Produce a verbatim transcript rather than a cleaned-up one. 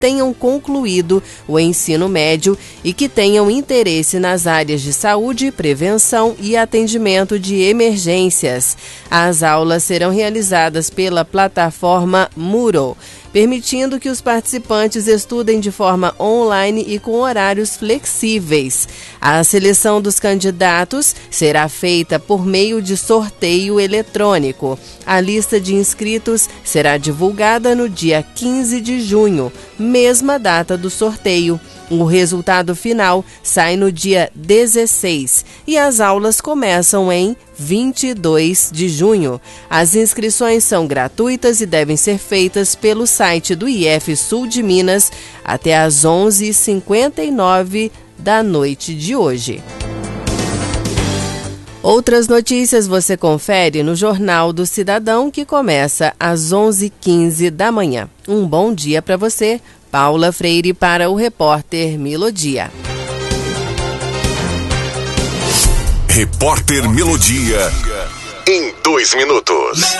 tenham concluído o ensino médio e que tenham interesse nas áreas de saúde, prevenção e atendimento de emergências. As aulas serão realizadas pela plataforma Moodle, permitindo que os participantes estudem de forma online e com horários flexíveis. A seleção dos candidatos será feita por meio de sorteio eletrônico. A lista de inscritos será divulgada no dia quinze de junho, mesma data do sorteio. O resultado final sai no dia dezesseis e as aulas começam em vinte e dois de junho. As inscrições são gratuitas e devem ser feitas pelo site do I F Sul de Minas até às onze e cinquenta e nove da noite de hoje. Outras notícias você confere no Jornal do Cidadão, que começa às onze e quinze da manhã. Um bom dia para você. Paula Freire para o repórter Melodia. Repórter Melodia, em dois minutos.